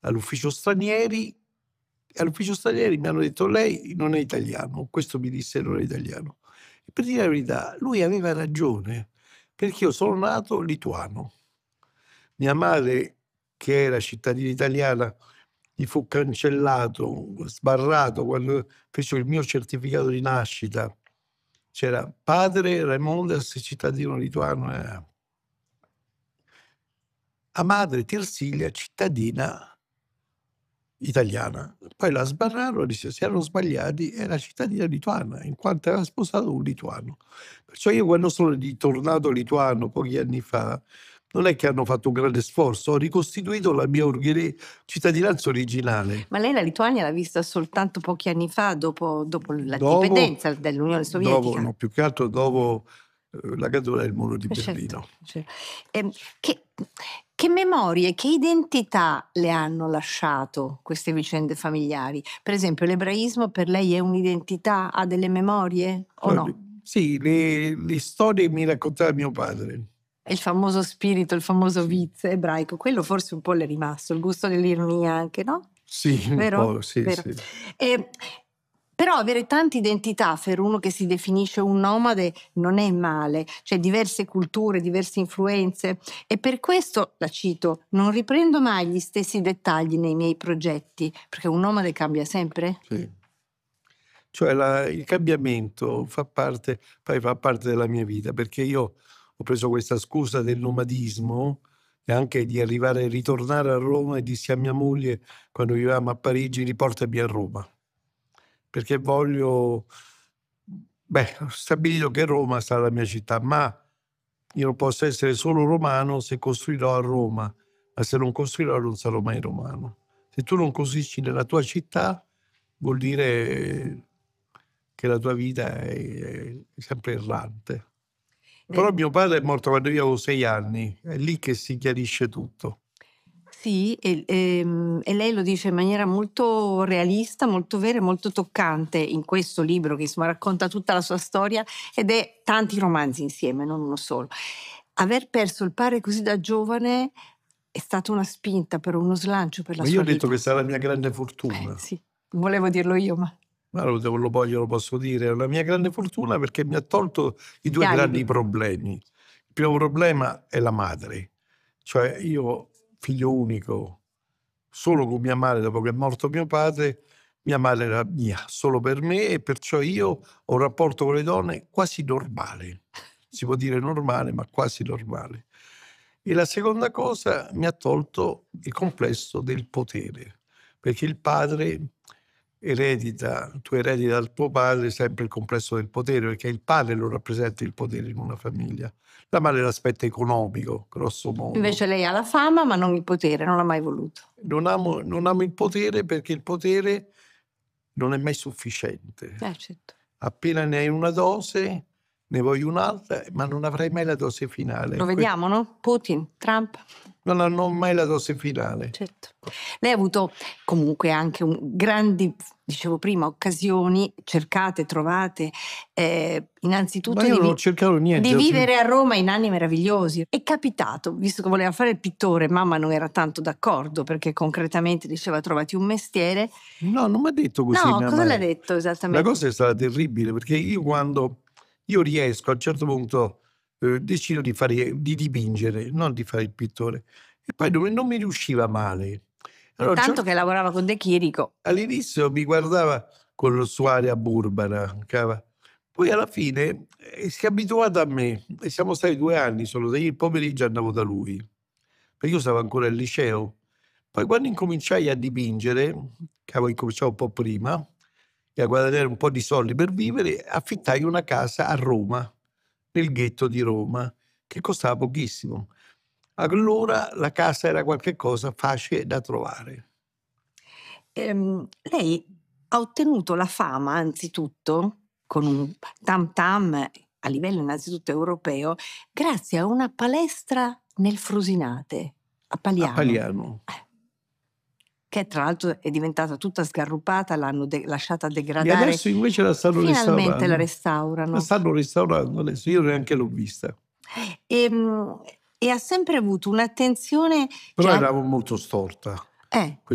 all'ufficio stranieri, e all'ufficio stranieri mi hanno detto: lei non è italiano. Questo mi disse: non è italiano. E per dire la verità, lui aveva ragione, perché io sono nato lituano. Mia madre, che era cittadina italiana, gli fu cancellato, sbarrato quando fece il mio certificato di nascita. C'era padre Raimondas, cittadino lituano, a madre Tirsilia, cittadina italiana. Poi la sbarrarono e disse: si erano sbagliati, era cittadina lituana, in quanto aveva sposato un lituano. Perciò io, quando sono ritornato lituano pochi anni fa, non è che hanno fatto un grande sforzo, ho ricostituito la mia cittadinanza originale. Ma lei la Lituania l'ha vista soltanto pochi anni fa, dopo la Dopo, dipendenza dall'Unione Sovietica? no, più che altro dopo la caduta del muro di Certo, Berlino. certo. Che memorie, che identità le hanno lasciato queste vicende familiari? Per esempio, l'ebraismo per lei è un'identità, ha delle memorie o no? Sì, le storie che mi raccontava mio padre. È il famoso spirito, il famoso viz ebraico, quello forse un po' le è rimasto, il gusto dell'ironia anche, no? Sì, un Vero? po', sì, Vero. sì. Però avere tante identità per uno che si definisce un nomade non è male, cioè diverse culture, diverse influenze, e per questo, la cito, non riprendo mai gli stessi dettagli nei miei progetti, perché un nomade cambia sempre. Sì. Cioè il cambiamento fa parte della mia vita, perché io ho preso questa scusa del nomadismo e anche di ritornare a Roma, e dissi a mia moglie, quando vivevamo a Parigi: riportami a Roma, perché voglio, ho stabilito che Roma sarà la mia città, ma io non posso essere solo romano se costruirò a Roma, ma se non costruirò non sarò mai romano. Se tu non costruisci nella tua città, vuol dire che la tua vita è sempre errante. Però mio padre è morto quando io avevo 6 anni, è lì che si chiarisce tutto. Sì, e lei lo dice in maniera molto realista, molto vera e molto toccante in questo libro che insomma racconta tutta la sua storia, ed è tanti romanzi insieme, non uno solo. Aver perso il padre così da giovane è stata una spinta, per uno slancio per la Ma io sua ho detto vita. che sarà la mia grande fortuna. Sì, volevo dirlo io, ma Ma lo posso dire, è la mia grande fortuna, perché mi ha tolto i 2 alibi. grandi problemi. Il primo problema è la madre, cioè io, figlio unico, solo con mia madre dopo che è morto mio padre. Mia madre era mia, solo per me, e perciò io ho un rapporto con le donne quasi normale. Si può dire normale, ma quasi normale. E la seconda cosa, mi ha tolto il complesso del potere, perché il padre tu erediti dal tuo padre sempre il complesso del potere, perché il padre lo rappresenta il potere in una famiglia. La madre è l'aspetto economico, grosso modo. Invece lei ha la fama ma non il potere, non l'ha mai voluto. Non amo il potere, perché il potere non è mai sufficiente. Certo. Appena ne hai una dose, ne vuoi un'altra, ma non avrai mai la dose finale. Lo vediamo, no? Putin, Trump. Non hanno mai la dose finale. Certo. Lei ha avuto comunque anche grandi, dicevo prima, occasioni cercate, trovate, innanzitutto Ma io non ho cercato niente. di vivere a Roma in anni meravigliosi. È capitato, visto che voleva fare il pittore, mamma non era tanto d'accordo, perché concretamente diceva: trovati un mestiere. No, non mi ha detto così. No, mia cosa le ha madre. detto esattamente? La cosa è stata terribile, perché quando io riesco, a un certo punto decido di dipingere, non di fare il pittore, e poi non mi riusciva male. Allora, Tanto che lavorava con De Chirico. all'inizio mi guardava con la sua aria burbera, poi alla fine si è abituata a me, e siamo stati 2 anni solo, il pomeriggio andavo da lui, perché io stavo ancora al liceo. Poi quando incominciai a dipingere, che avevo incominciato un po' prima, e a guadagnare un po' di soldi per vivere, affittai una casa a Roma, nel ghetto di Roma, che costava pochissimo. Allora la casa era qualcosa facile da trovare. Lei ha ottenuto la fama anzitutto con un tam tam a livello innanzitutto europeo, grazie a una palestra nel Frusinate, a A Paliano. Paliano. Che tra l'altro è diventata tutta sgarrupata, l'hanno lasciata E degradare. adesso invece la stanno Finalmente la restaurando. restaurano. La stanno restaurando adesso, io neanche l'ho vista. E ha sempre avuto un'attenzione. Però era molto storta.